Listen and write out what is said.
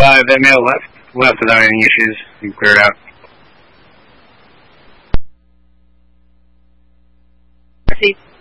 That male left without any issues. You can clear it out. See.